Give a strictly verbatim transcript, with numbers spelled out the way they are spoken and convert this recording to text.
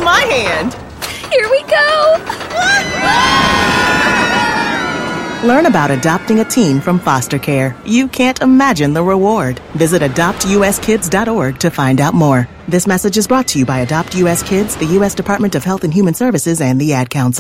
my hand. Here we go. Learn about adopting a teen from foster care. You can't imagine the reward. Visit adopt u s kids dot org to find out more. This message is brought to you by Adopt U S Kids, the U S Department of Health and Human Services, and the Ad Council.